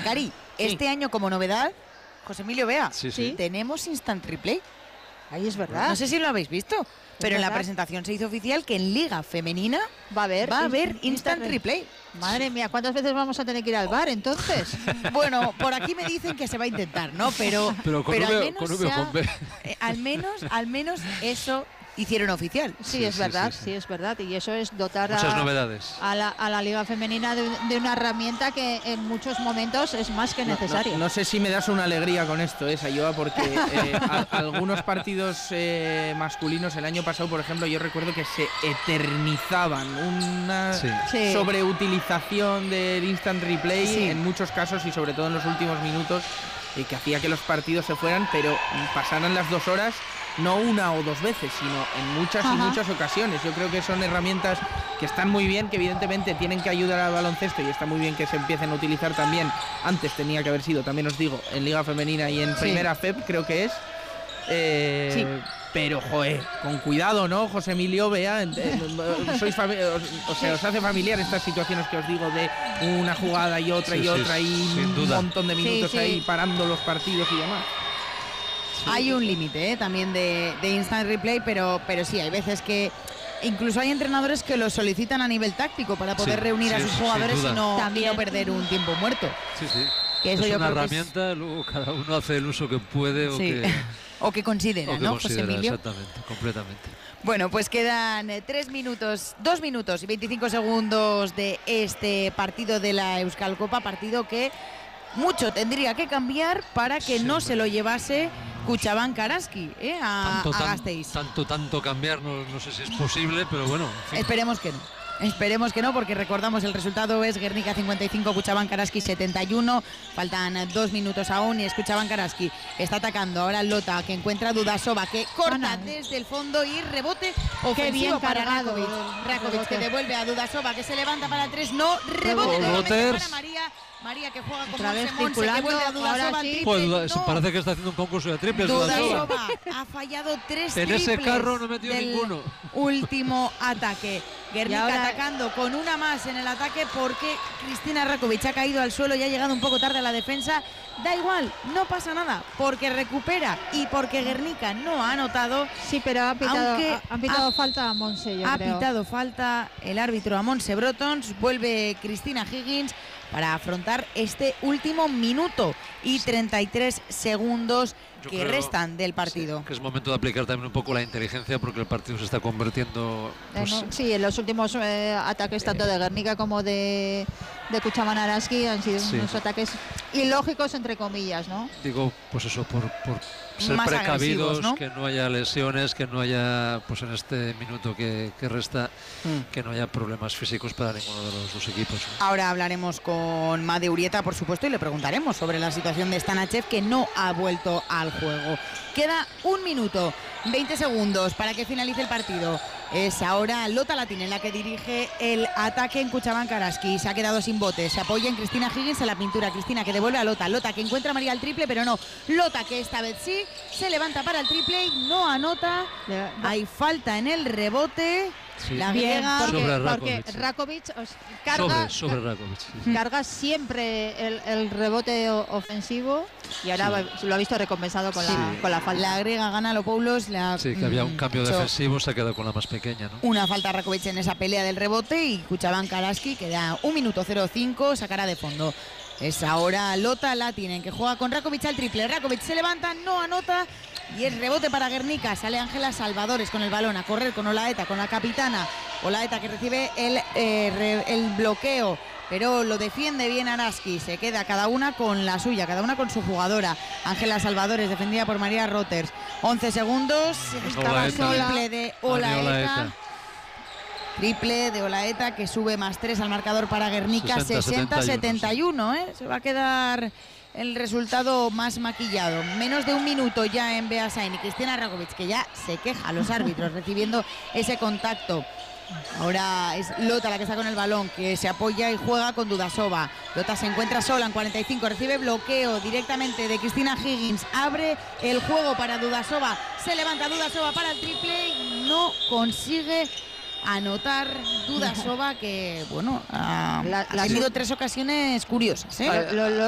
Cari, este año como novedad, José Emilio Bea, sí. tenemos Instant Replay. Ahí es verdad. No sé si lo habéis visto, pero en la presentación se hizo oficial que en Liga Femenina va a haber Instant Replay. Madre mía, ¿cuántas veces vamos a tener que ir al bar entonces? Bueno, por aquí me dicen que se va a intentar, ¿no? Pero al menos eso hicieron oficial. Sí, es verdad. Y eso es dotar muchas novedades a la Liga Femenina de una herramienta que en muchos momentos es más que necesaria. No sé si me das una alegría con esto, Sayoa, porque algunos partidos masculinos el año pasado, por ejemplo, yo recuerdo que se eternizaban una sobreutilización del Instant Replay en muchos casos y sobre todo en los últimos minutos, que hacía que los partidos se fueran, pero pasaran las 2 horas no una o 2 veces, sino en muchas y muchas ocasiones. Yo creo que son herramientas que están muy bien, que evidentemente tienen que ayudar al baloncesto y está muy bien que se empiecen a utilizar también. Antes tenía que haber sido, también os digo, en Liga Femenina y en Primera FEP, creo que es. Pero, con cuidado, ¿no, José Emilio Bea? Os hace familiar estas situaciones que os digo de una jugada y otra y un montón de minutos ahí parando los partidos y demás. Hay un límite también de Instant Replay, pero sí, hay veces que incluso hay entrenadores que lo solicitan a nivel táctico para poder reunir a sus jugadores y no perder un tiempo muerto. Que eso es yo una creo herramienta, luego cada uno hace el uso que puede o que considera, ¿no, José Emilio? Exactamente, completamente. Bueno, pues quedan 2 minutos y 25 segundos de este partido de la Euskal Copa, partido que mucho tendría que cambiar para que no se lo llevase Kutxabank Araski a Gasteiz. Tanto cambiar, no sé si es posible, pero bueno. En fin. Esperemos que no, porque recordamos el resultado es Guernica 55, Kutxabank Araski 71. Faltan 2 minutos aún y es Kutxabank Araski. Está atacando ahora Lota, que encuentra a Dudasova, que corta desde el fondo y rebote ofensivo para Rakovic. Rakovic que devuelve a Dudasova, que se levanta para el 3. No, rebote para María, que juega con Monse, que vuelve a Dudasova al triple. Pues parece que está haciendo un concurso de triples. Dudasova ha fallado 3 triples. En ese carro no metió ninguno. Último ataque. Guernica atacando con una más en el ataque porque Cristina Rakovic ha caído al suelo y ha llegado un poco tarde a la defensa. Da igual, no pasa nada, porque recupera y porque Guernica no ha anotado. Sí, pero ha pitado falta a Monse, yo creo. Ha pitado falta el árbitro a Monse Brotons. Vuelve Cristina Higgins para afrontar este último minuto y 33 segundos que restan del partido. Que es momento de aplicar también un poco la inteligencia, porque el partido se está convirtiendo... en los últimos ataques tanto de Guernica como de Kutxabank Araski han sido unos ataques ilógicos, entre comillas, ¿no? Digo, pues eso, por ser más precavidos, ¿no? Que no haya lesiones, que no haya, pues en este minuto que resta, que no haya problemas físicos para ninguno de los dos equipos, ¿no? Ahora hablaremos con Made Urieta, por supuesto, y le preguntaremos sobre la situación de Stanachev, que no ha vuelto al juego. Queda 1 minuto, 20 segundos para que finalice el partido. Es ahora Lota Latín en la que dirige el ataque en Kutxabank Araski. Se ha quedado sin bote. Se apoya en Cristina Higgins en la pintura. Cristina que devuelve a Lota. Lota que encuentra a María el triple, pero no. Lota que esta vez sí. Se levanta para el triple y no anota. Hay falta en el rebote. Sí. La griega. Porque Rakovic carga, sobre Rakovic. Carga siempre el rebote ofensivo y ahora lo ha visto recompensado con la falta. La griega gana Lopoulos. Que había un cambio defensivo, se ha quedado con la más pequeña, ¿no? Una falta a Rakovic en esa pelea del rebote y Kutxabank Araski queda 1 minuto 05, sacará de fondo. Es ahora Lota Latinen que juega con Rakovic al triple. Rakovic se levanta, no anota. Y el rebote para Guernica. Sale Ángela Salvadores con el balón a correr con Olaeta, con la capitana. Olaeta que recibe el bloqueo, pero lo defiende bien Araski. Se queda cada una con la suya, cada una con su jugadora. Ángela Salvadores, defendida por María Roters. 11 segundos. Estaba triple de Olaeta. Triple de Olaeta que sube +3 al marcador para Guernica. 60-71. Se va a quedar el resultado más maquillado. Menos de 1 minuto ya en Beasain y Cristina Rakovic, que ya se queja a los árbitros recibiendo ese contacto. Ahora es Lota la que está con el balón, que se apoya y juega con Dudasova. Lota se encuentra sola en 45, recibe bloqueo directamente de Cristina Higgins. Abre el juego para Dudasova. Se levanta Dudasova para el triple y no consigue anotar Dudasova, que bueno, ha tenido 3 ocasiones curiosas, ¿eh?